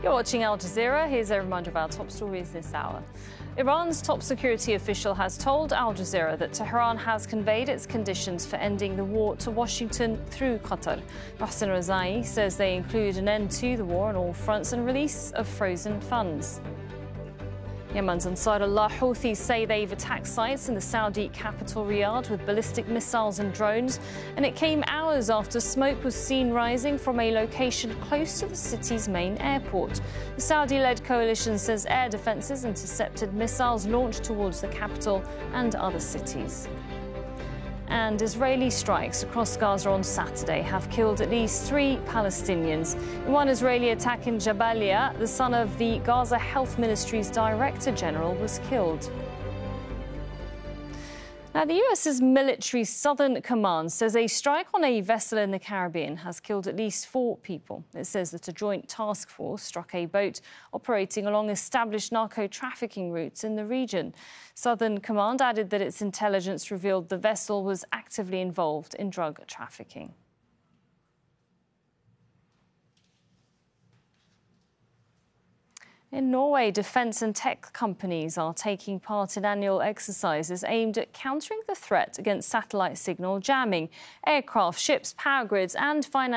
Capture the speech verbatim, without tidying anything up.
You're watching Al Jazeera. Here's a reminder of our top stories this hour. Iran's top security official has told Al Jazeera that Tehran has conveyed its conditions for ending the war to Washington through Qatar. Mohsen Razai says they include an end to the war on all fronts and release of frozen funds. Yemen's Ansar Allah Houthis say they've attacked sites in the Saudi capital Riyadh with ballistic missiles and drones, and it came hours after smoke was seen rising from a location close to the city's main airport. The Saudi-led coalition says air defences intercepted missiles launched towards the capital and other cities. And Israeli strikes across Gaza on Saturday have killed at least three Palestinians. In one Israeli attack in Jabalia, the son of the Gaza Health Ministry's Director General was killed. Now, the U S's military Southern Command says a strike on a vessel in the Caribbean has killed at least four people. It says that a joint task force struck a boat operating along established narco-trafficking routes in the region. Southern Command added that its intelligence revealed the vessel was actively involved in drug trafficking. In Norway, defence and tech companies are taking part in annual exercises aimed at countering the threat against satellite signal jamming. Aircraft, ships, power grids and financial